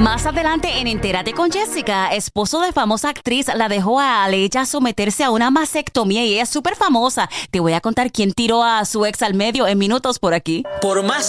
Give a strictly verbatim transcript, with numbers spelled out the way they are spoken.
Más adelante en Entérate con Jessica, esposo de famosa actriz la dejó a ella someterse a una mastectomía y ella es súper famosa. Te voy a contar quién tiró a su ex al medio en minutos por aquí. Por más